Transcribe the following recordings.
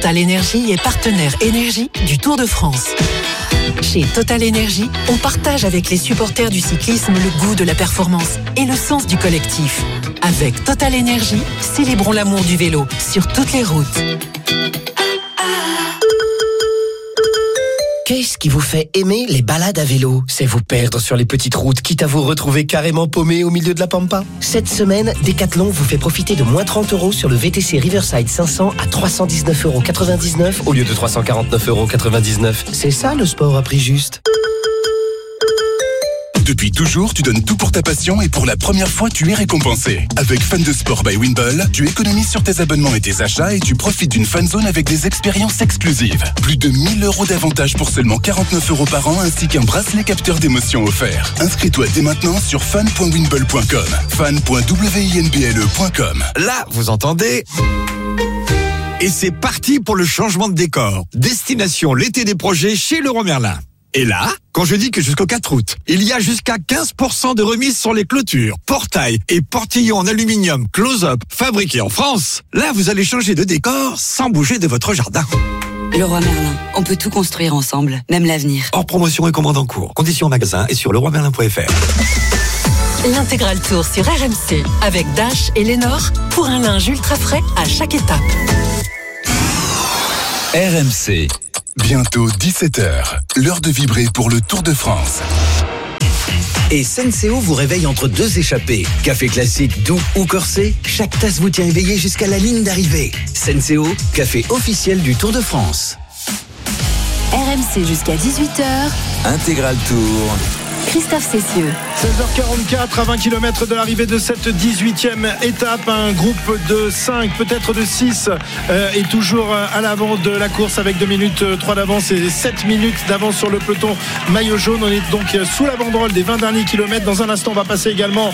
Total Energy est partenaire énergie du Tour de France. Chez Total Energy, on partage avec les supporters du cyclisme le goût de la performance et le sens du collectif. Avec Total Energy, célébrons l'amour du vélo sur toutes les routes. Qu'est-ce qui vous fait aimer les balades à vélo? C'est vous perdre sur les petites routes, quitte à vous retrouver carrément paumé au milieu de la pampa. Cette semaine, Decathlon vous fait profiter de moins 30 € sur le VTC Riverside 500 à 319,99 € au lieu de 349,99 €. C'est ça le sport à prix juste. Depuis toujours, tu donnes tout pour ta passion et pour la première fois, tu es récompensé. Avec Fan de Sport by Winball, tu économises sur tes abonnements et tes achats et tu profites d'une fan zone avec des expériences exclusives. Plus de 1 000 € d'avantages pour seulement 49 € par an ainsi qu'un bracelet capteur d'émotions offert. Inscris-toi dès maintenant sur fan.winball.com. fan.winball.com. Là, vous entendez ? Et c'est parti pour le changement de décor. Destination l'été des projets chez Leroy Merlin. Et là, quand je dis que jusqu'au 4 août, il y a jusqu'à 15% de remise sur les clôtures, portails et portillons en aluminium close-up fabriqués en France, là vous allez changer de décor sans bouger de votre jardin. Leroy Merlin, on peut tout construire ensemble, même l'avenir. Hors promotion et commande en cours. Conditions en magasin et sur leroymerlin.fr. L'intégral tour sur RMC avec Dash et Lénore pour un linge ultra frais à chaque étape. RMC. Bientôt 17h, l'heure de vibrer pour le Tour de France. Et Senseo vous réveille entre deux échappées. Café classique, doux ou corsé, chaque tasse vous tient éveillé jusqu'à la ligne d'arrivée. Senseo, café officiel du Tour de France. RMC jusqu'à 18h. Intégral Tour. Christophe Cessieux. 16h44 à 20 km de l'arrivée de cette 18e étape. Un groupe de 5, peut-être de 6 est toujours à l'avant de la course avec 2 minutes 3 d'avance et 7 minutes d'avance sur le peloton maillot jaune. On est donc sous la banderole des 20 derniers kilomètres. Dans un instant, on va passer également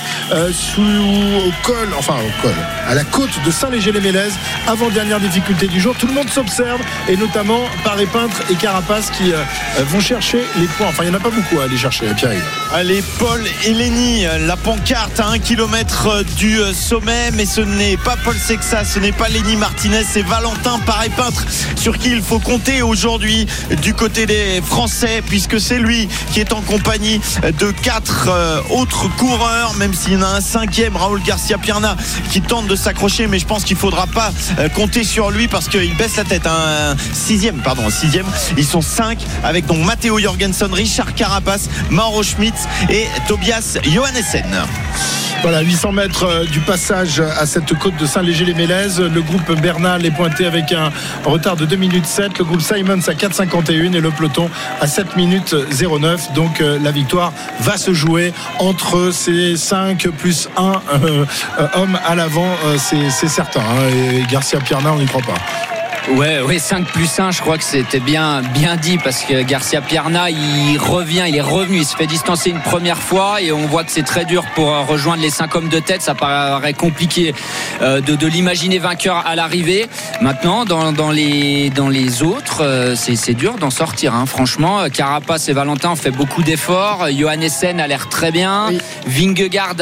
au col, à la côte de Saint-Léger-les-Mélèzes. Avant-dernière difficulté du jour. Tout le monde s'observe et notamment Paré-Peintre et Carapace qui vont chercher les points. Enfin, il n'y en a pas beaucoup à aller chercher, Pierre. Allez, Paul Eleni, la pancarte à 1 km du sommet, mais ce n'est pas Paul Sexas, ce n'est pas Lenny Martinez, c'est Valentin Paré-Peintre sur qui il faut compter aujourd'hui du côté des Français, puisque c'est lui qui est en compagnie de 4 autres coureurs, même s'il y en a un 5e, Raúl Garcia Pierna, qui tente de s'accrocher, mais je pense qu'il ne faudra pas compter sur lui parce qu'il baisse la tête. Un 6e. Ils sont 5 avec donc Matteo Jorgensen, Richard Carapace, Mauro Schmitz et Tobias Johannessen. Voilà, 800 mètres du passage à cette côte de Saint-Léger-les-Mélèzes. Le groupe Bernal est pointé avec un retard de 2 minutes 7. Le groupe Simons à 4,51 et le peloton à 7 minutes 09. Donc la victoire va se jouer entre ces 5 plus 1 hommes à l'avant. C'est certain. Et Garcia Pierna, on n'y croit pas. Ouais, 5 plus 1, je crois que c'était bien dit parce que Garcia Pierna, il est revenu, il se fait distancer une première fois et on voit que c'est très dur pour rejoindre les 5 hommes de tête. Ça paraît compliqué de l'imaginer vainqueur à l'arrivée. Maintenant, dans les autres, c'est dur d'en sortir. Franchement, Carapace et Valentin ont fait beaucoup d'efforts. Johannessen a l'air très bien. Oui. Vingegaard,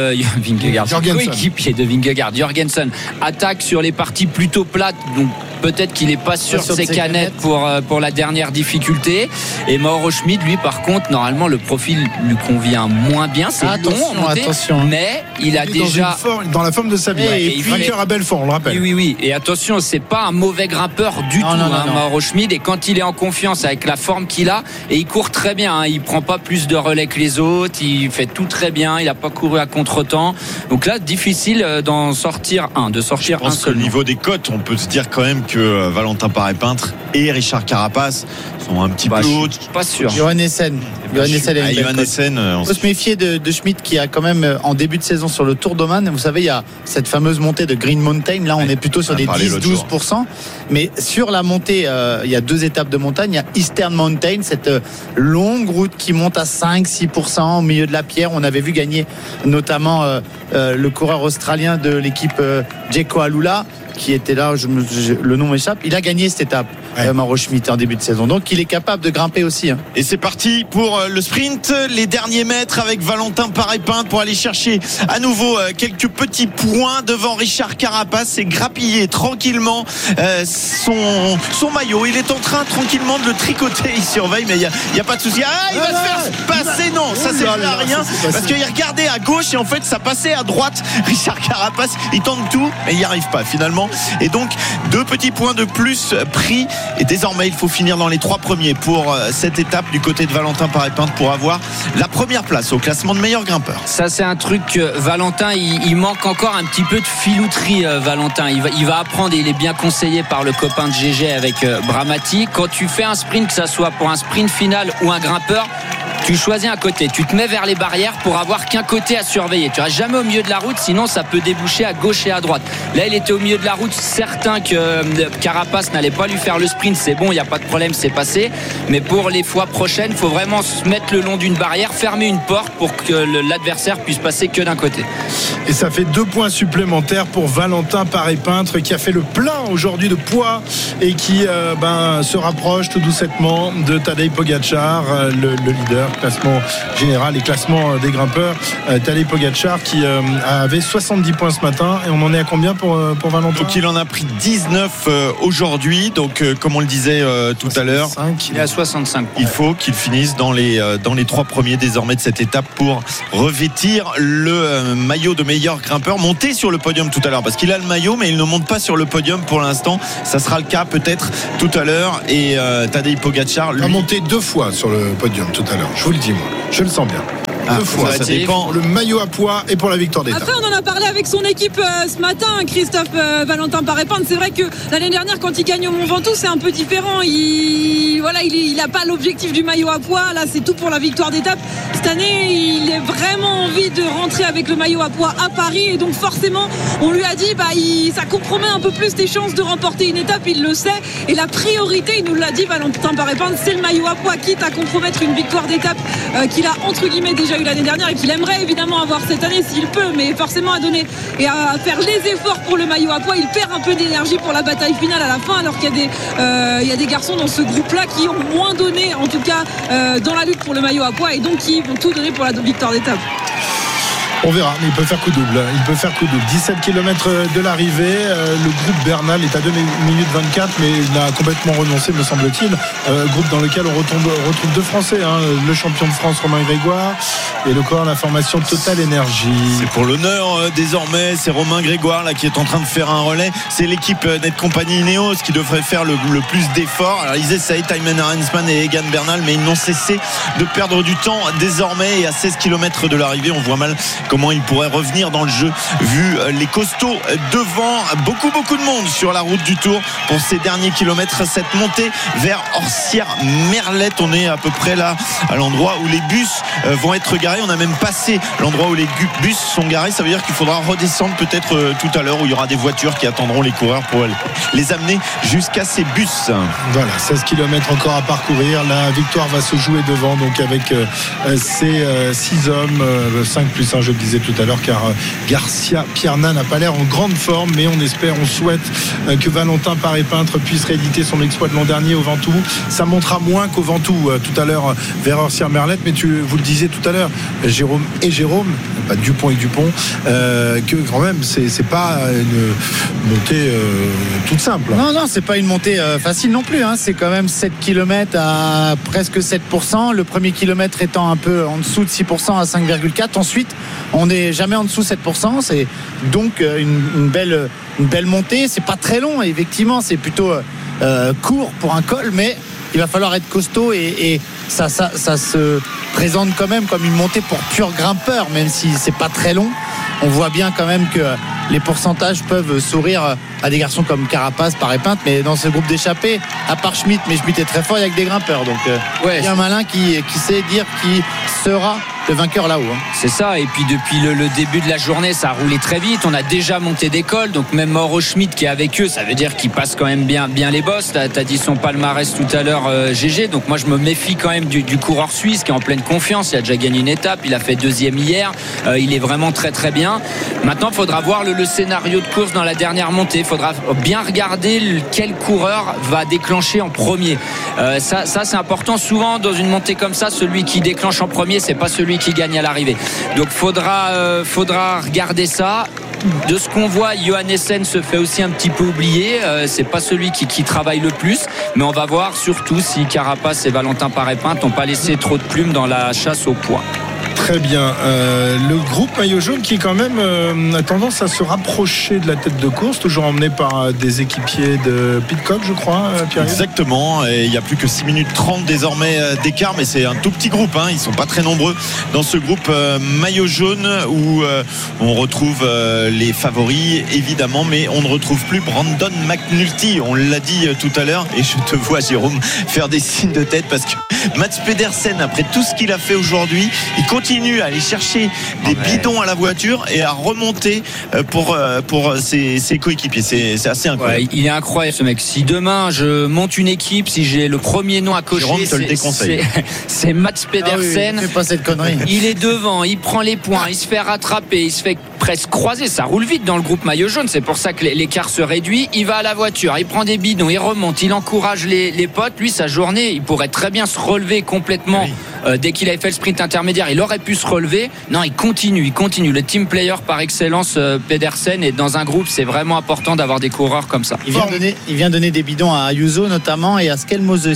coéquipier de Vingegaard, Jorgensen attaque sur les parties plutôt plates, donc peut-être qu'il n'est pas sur ses canettes pour la dernière difficulté. Et Mauro Schmid, lui, par contre, normalement, le profil lui convient moins bien. C'est attention. Mais il a déjà dans la forme de sa vie. Et vainqueur à Belfort, on le rappelle. Oui. Et attention, c'est pas un mauvais grimpeur du tout, Mauro Schmid. Et quand il est en confiance avec la forme qu'il a, et il court très bien. Il prend pas plus de relais que les autres. Il fait tout très bien. Il a pas couru à contre-temps. Donc là, difficile d'en sortir un. Je pense que au niveau des cotes, on peut se dire quand même que Valentin Paré-Peintre et Richard Carapace sont un petit peu hauts. Pas sûr. Johannessen. On peut se méfier de Schmitt qui a quand même en début de saison sur le Tour d'Oman. Vous savez, il y a cette fameuse montée de Green Mountain. Là, on est plutôt sur des 10-12%. Mais sur la montée, il y a 2 étapes de montagne. Il y a Eastern Mountain, cette longue route qui monte à 5-6% au milieu de la pierre. On avait vu gagner notamment le coureur australien de l'équipe Jeko Alula. qui était là, le nom m'échappe, il a gagné cette étape, Mauro Schmid, en début de saison. Donc il est capable de grimper aussi. Et c'est parti pour le sprint, les derniers mètres avec Valentin Paré-Peintre pour aller chercher à nouveau quelques petits points devant Richard Carapace et grappiller tranquillement son maillot. Il est en train tranquillement de le tricoter, il surveille, mais il n'y a pas de souci. Il va se faire passer, non, ça c'est rien, parce qu'il regardait à gauche et en fait ça passait à droite. Richard Carapace, il tente tout mais il n'y arrive pas finalement, et donc 2 petits points de plus pris, et désormais il faut finir dans les 3 premiers pour cette étape du côté de Valentin Paré-Peintre pour avoir la première place au classement de meilleur grimpeur. Ça c'est un truc, Valentin il manque encore un petit peu de filouterie. Valentin il va apprendre, et il est bien conseillé par le copain de GG avec Bramati. Quand tu fais un sprint, que ça soit pour un sprint final ou un grimpeur, tu choisis un côté, tu te mets vers les barrières pour avoir qu'un côté à surveiller. Tu restes jamais au milieu de la route, sinon ça peut déboucher à gauche et à droite. Là il était au milieu de la route, certain que Carapace n'allait pas lui faire le sprint. C'est bon, il n'y a pas de problème, c'est passé. Mais pour les fois prochaines, il faut vraiment se mettre le long d'une barrière, fermer une porte pour que l'adversaire puisse passer que d'un côté. Et ça fait 2 points supplémentaires pour Valentin Paré-Peintre, qui a fait le plein aujourd'hui de poids et qui se rapproche tout doucement de Tadej Pogačar, le leader classement général et classement des grimpeurs. Tadej Pogačar qui avait 70 points ce matin, et on en est à combien pour Valentin? Donc il en a pris 19 aujourd'hui, donc comme on le disait tout à l'heure, il est à 65 points. Il faut qu'il finisse dans les 3 premiers désormais de cette étape pour revêtir le maillot de meilleur grimpeur, monter sur le podium tout à l'heure, parce qu'il a le maillot mais il ne monte pas sur le podium pour l'instant. Ça sera le cas peut-être tout à l'heure, et Tadej Pogačar lui a monté 2 fois sur le podium tout à l'heure, je vous le dis, moi je le sens bien. 2 fois, ça dépend. Pour le maillot à poids et pour la victoire d'étape. Après, on en a parlé avec son équipe ce matin, Christophe Valentin Paré-Peintre. C'est vrai que l'année dernière, quand il gagne au Mont Ventoux, c'est un peu différent. Il n'a pas l'objectif du maillot à poids. Là, c'est tout pour la victoire d'étape. Cette année, il a vraiment envie de rentrer avec le maillot à poids à Paris. Et donc, forcément, on lui a dit, ça compromet un peu plus tes chances de remporter une étape. Il le sait. Et la priorité, il nous l'a dit, Valentin Paré-Peintre, c'est le maillot à poids, quitte à compromettre une victoire d'étape qu'il a, entre guillemets, déjà eu l'année dernière et qu'il aimerait évidemment avoir cette année s'il peut, mais forcément à donner et à faire les efforts pour le maillot à poids. Il perd un peu d'énergie pour la bataille finale à la fin, alors qu'il y a des garçons dans ce groupe-là qui ont moins donné, en tout cas dans la lutte pour le maillot à poids, et donc qui vont tout donner pour la victoire d'étape. On verra, mais il peut faire coup double. 17 km de l'arrivée. Le groupe Bernal est à 2 minutes 24, mais il a complètement renoncé, me semble-t-il. Groupe dans lequel on retrouve 2 Français, le champion de France Romain Grégoire et le corps, la formation Total Énergie. C'est pour l'honneur désormais, c'est Romain Grégoire là qui est en train de faire un relais. C'est l'équipe Net Company Ineos qui devrait faire le plus d'efforts. Alors ils essayent, Thymen Arensman et Egan Bernal, mais ils n'ont cessé de perdre du temps désormais, et à 16 km de l'arrivée, on voit mal comment il pourrait revenir dans le jeu vu les costauds devant. Beaucoup de monde sur la route du Tour pour ces derniers kilomètres. Cette montée vers Orsières-Merlette, on est à peu près là à l'endroit où les bus vont être garés. On a même passé l'endroit où les bus sont garés. Ça veut dire qu'il faudra redescendre peut-être tout à l'heure, où il y aura des voitures qui attendront les coureurs pour les amener jusqu'à ces bus. Voilà, 16 km encore à parcourir. La victoire va se jouer devant, donc avec ces 6 hommes, 5 plus 1 je le disais tout à l'heure, car Garcia Pierna n'a pas l'air en grande forme, mais on souhaite que Valentin Paré-Peintre puisse rééditer son exploit de l'an dernier au Ventoux. Ça montera moins qu'au Ventoux tout à l'heure vers Orsières-Merlette, mais vous le disiez tout à l'heure, Jérôme, pas Dupont et Dupont, que quand même c'est pas une montée toute simple. Non, c'est pas une montée facile non plus, c'est quand même 7 km à presque 7%, le premier kilomètre étant un peu en dessous de 6% à 5,4%. Ensuite, on n'est jamais en dessous de 7%, c'est donc une belle montée. C'est pas très long, effectivement, c'est plutôt court pour un col, mais il va falloir être costaud, et ça se présente quand même comme une montée pour pur grimpeur, même si c'est pas très long. On voit bien quand même que les pourcentages peuvent sourire à des garçons comme Carapace, Paré-Peintre, mais dans ce groupe d'échappés, à part Schmid, mais Schmid est très fort, il y a que des grimpeurs, donc il y a un malin qui sait dire qui sera le vainqueur là-haut. C'est ça, et puis depuis le début de la journée, ça a roulé très vite. On a déjà monté des cols, donc même Mauro Schmid qui est avec eux, ça veut dire qu'il passe quand même bien les bosses. T'as dit son palmarès tout à l'heure, GG, donc moi je me méfie quand même du coureur suisse qui est en pleine confiance. Il a déjà gagné une étape, il a fait 2e hier, il est vraiment très très bien. Maintenant il faudra voir le scénario de course dans la dernière montée. faudra bien regarder quel coureur va déclencher en premier. Ça c'est important. Souvent dans une montée comme ça, celui qui déclenche en premier, c'est pas celui qui gagne à l'arrivée. Donc faudra regarder ça. De ce qu'on voit, Johan Essen se fait aussi un petit peu oublier. C'est pas celui qui travaille le plus, mais on va voir surtout si Carapace et Valentin Paré-Pinte n'ont pas laissé trop de plumes dans la chasse au poids. Très bien. Le groupe maillot jaune qui quand même a tendance à se rapprocher de la tête de course, toujours emmené par des équipiers de Pidcock, je crois, Pierre. Exactement. Et il n'y a plus que 6 minutes 30 désormais d'écart, mais c'est un tout petit groupe. Ils ne sont pas très nombreux dans ce groupe maillot jaune où on retrouve les favoris, évidemment, mais on ne retrouve plus Brandon McNulty. On l'a dit tout à l'heure. Et je te vois, Jérôme, faire des signes de tête parce que Mats Pedersen, après tout ce qu'il a fait aujourd'hui, il continue à aller chercher des bidons à la voiture et à remonter pour ses coéquipiers. C'est assez incroyable. Ouais, il est incroyable ce mec. Si demain je monte une équipe, si j'ai le premier nom à cocher, Jérôme te le déconseille. C'est Mats Pedersen. Fais pas cette connerie. Il est devant, il prend les points, il se fait rattraper, il se fait presque croiser. Ça roule vite dans le groupe maillot jaune. C'est pour ça que l'écart se réduit. Il va à la voiture, il prend des bidons, il remonte, il encourage les potes. Lui, sa journée, il pourrait très bien se relever complètement. Dès qu'il avait fait le sprint intermédiaire, il aurait pu se relever. Non, il continue. Le team player par excellence, Pedersen, et dans un groupe, c'est vraiment important d'avoir des coureurs comme ça. Il vient donner des bidons à Ayuso notamment et à Skelmose.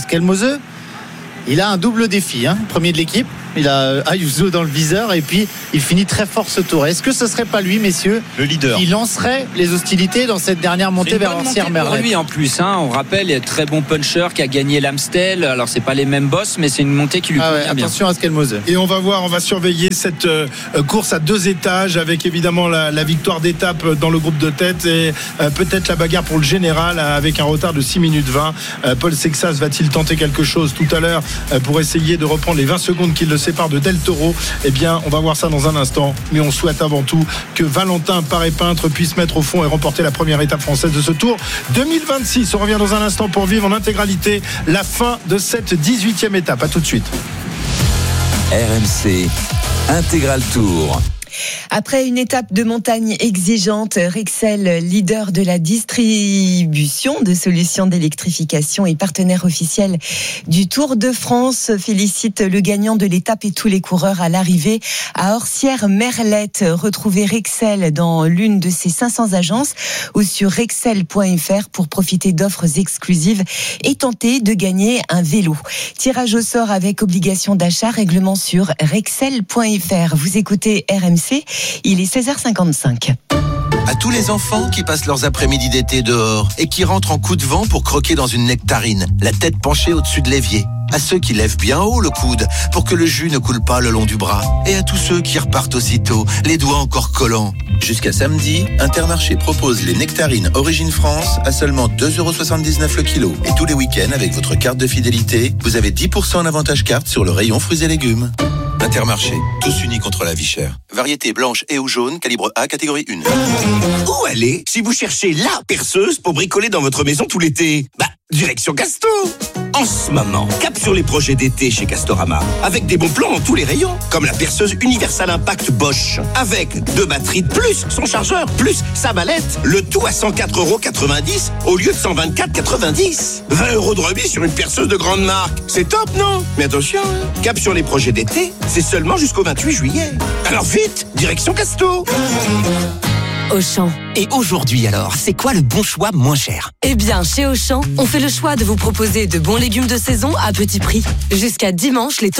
Il a un double défi, premier de l'équipe. Il a Ayuso dans le viseur et puis il finit très fort ce tour. Est-ce que ce serait pas lui, messieurs, le leader, qui lancerait les hostilités dans cette dernière montée vers Orsières-Merlette? Lui en plus, on rappelle, il est très bon puncher qui a gagné l'Amstel. Alors c'est pas les mêmes boss, mais c'est une montée qui lui convient bien. Attention à Skelmose. Et on va surveiller cette course à 2 étages avec évidemment la victoire d'étape dans le groupe de tête et peut-être la bagarre pour le général avec un retard de 6 minutes 20. Paul Sexas va-t-il tenter quelque chose tout à l'heure pour essayer de reprendre les 20 secondes qui le séparent de Del Toro? Eh bien, on va voir ça dans un instant, mais on souhaite avant tout que Valentin Paré-Pinte puisse mettre au fond et remporter la première étape française de ce Tour 2026. On revient dans un instant pour vivre en intégralité la fin de cette 18e étape. À tout de suite. RMC Intégral Tour. Après une étape de montagne exigeante, Rexel, leader de la distribution de solutions d'électrification et partenaire officiel du Tour de France, félicite le gagnant de l'étape et tous les coureurs à l'arrivée à Orsières-Merlette. Retrouvez Rexel dans l'une de ses 500 agences ou sur rexel.fr pour profiter d'offres exclusives et tenter de gagner un vélo. Tirage au sort avec obligation d'achat, règlement sur rexel.fr. Vous écoutez RMC. Il est 16h55. À tous les enfants qui passent leurs après-midi d'été dehors et qui rentrent en coup de vent pour croquer dans une nectarine, la tête penchée au-dessus de l'évier. À ceux qui lèvent bien haut le coude pour que le jus ne coule pas le long du bras. Et à tous ceux qui repartent aussitôt, les doigts encore collants. Jusqu'à samedi, Intermarché propose les nectarines Origine France à seulement 2,79€ le kilo. Et tous les week-ends, avec votre carte de fidélité, vous avez 10% en avantage carte sur le rayon fruits et légumes. Intermarché, tous unis contre la vie chère. Variété blanche et ou jaune, calibre A, catégorie 1. Où aller si vous cherchez la perceuse pour bricoler dans votre maison tout l'été? Direction Casto. En ce moment, cap sur les projets d'été chez Castorama. Avec des bons plans dans tous les rayons. Comme la perceuse Universal Impact Bosch. Avec 2 batteries de plus, son chargeur, plus sa mallette. Le tout à 104,90€ au lieu de 124,90€. 20€ de remise sur une perceuse de grande marque. C'est top, non? Mais attention, cap sur les projets d'été, c'est seulement jusqu'au 28 juillet. Alors vite, direction Casto. Auchan. Et aujourd'hui alors, c'est quoi le bon choix moins cher? Eh bien, chez Auchan, on fait le choix de vous proposer de bons légumes de saison à petit prix. Jusqu'à dimanche, les